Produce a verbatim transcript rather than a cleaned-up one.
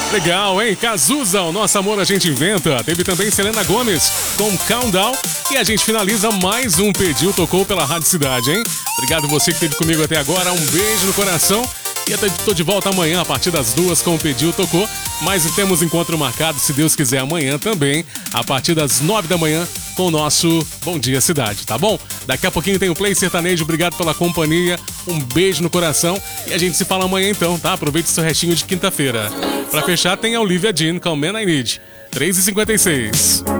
Legal, hein? Cazuza, o Nosso Amor a Gente Inventa. Teve também Selena Gomez com Countdown. E a gente finaliza mais um Pediu Tocou pela Rádio Cidade, hein? Obrigado você que esteve comigo até agora. Um beijo no coração. E eu tô de volta amanhã a partir das duas com o Pediu Tocou. Mas temos encontro marcado, se Deus quiser, amanhã também, a partir das nove da manhã, com o nosso Bom Dia Cidade, tá bom? Daqui a pouquinho tem o Play Sertanejo. Obrigado pela companhia. Um beijo no coração. E a gente se fala amanhã então, tá? Aproveite seu restinho de quinta-feira. Pra fechar, tem a Olivia Dean com Man I Need. três e cinquenta e seis.